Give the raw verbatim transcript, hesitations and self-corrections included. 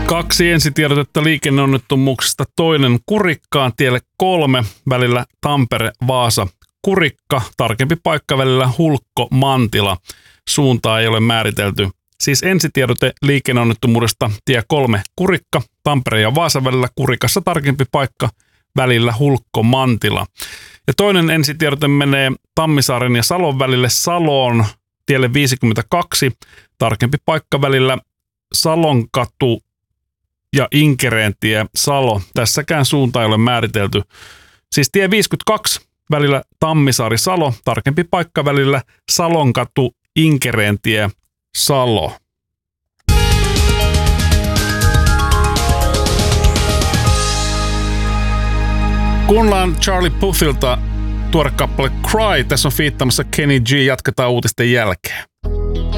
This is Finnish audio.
Kaksi ensitiedotetta liikenneonnettomuuksista. Toinen Kurikkaan tielle kolme välillä Tampere-Vaasa Kurikka. Tarkempi paikka välillä Hulkko-Mantila. Suuntaa ei ole määritelty. Siis ensitiedote liikenneonnettomuudesta tie kolme Kurikka. Tampere ja Vaasa välillä Kurikassa tarkempi paikka välillä Hulkko-Mantila. Ja toinen ensitiedote menee Tammisaaren ja Salon välille Saloon tielle viisikymmentäkaksi. Tarkempi paikka välillä Salonkatu ja Inkereentie Salo. Tässäkään suunta ei ole määritelty. Siis tie viisikymmentäkaksi välillä Tammisaari-Salo. Tarkempi paikka välillä Salonkatu Inkereentie Salo. Kuunnellaan Charlie Puthilta tuore kappale Cry. Tässä on fiittaamassa Kenny G. Jatketaan uutisten jälkeen.